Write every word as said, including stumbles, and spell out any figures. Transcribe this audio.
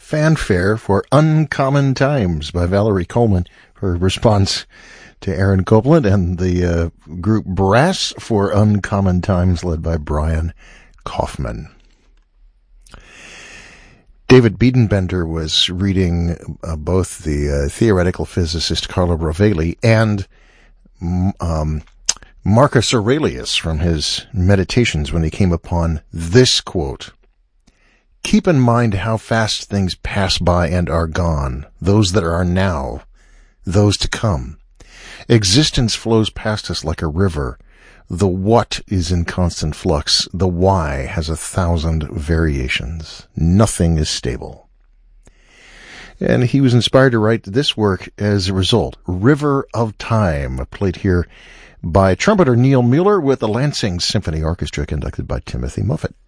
fanfare for Uncommon Times by Valerie Coleman, her response to Aaron Copland, and the uh, group Brass for Uncommon Times led by Brian Kaufman. David Biedenbender was reading uh, both the uh, theoretical physicist Carlo Rovelli and um, Marcus Aurelius from his Meditations when he came upon this quote: "Keep in mind how fast things pass by and are gone, those that are now, those to come. Existence flows past us like a river. The what is in constant flux. The why has a thousand variations. Nothing is stable." And he was inspired to write this work as a result. River of Time, played here by trumpeter Neil Mueller with the Lansing Symphony Orchestra, conducted by Timothy Muffet.